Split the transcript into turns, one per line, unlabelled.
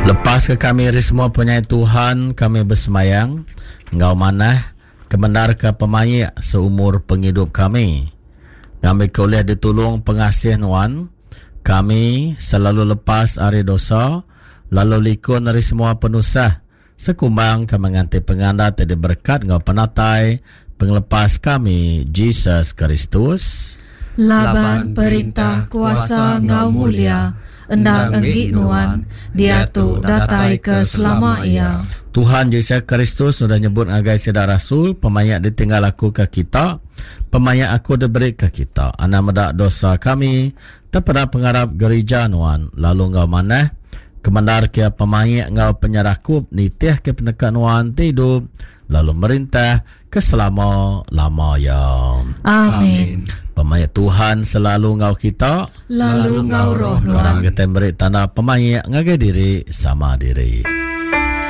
Lepas ke kami semua punya Tuhan, kami bersemayang, Engkau manah kebenar ke pemayak seumur penghidup kami. Kami boleh ditolong pengasih Tuhan, kami selalu lepas hari dosa, lalu likun dari semua penusah, sekumbang kami menganti penganda tadi berkat Engkau penatai, penglepas kami, Yesus Kristus.
Laban perintah kuasa Engkau mulia, endang enggi nuan, dia tu datai ke selama ia.
Tuhan Yesus Kristus sudah nyebut agai sedar rasul, pemayak ditinggal aku ke kita, pemayak aku diberi ke kita. Ana medak dosa kami, terpada pengarap gereja nuan, lalu Engkau manah, kemandar kia pemayak Engkau penyerakup, nitih ke penekan nuan hidup, lalu merintah ke selama-lamanya.
Amin.
Pemayak Tuhan selalu Engkau kita,
Lalu Engkau roh
orang
nuan.
kita beri tanda pemayak ngagai diri sama diri.